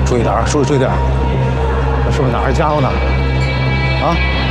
注意点啊，注意点。这是不是哪儿家伙呢？啊？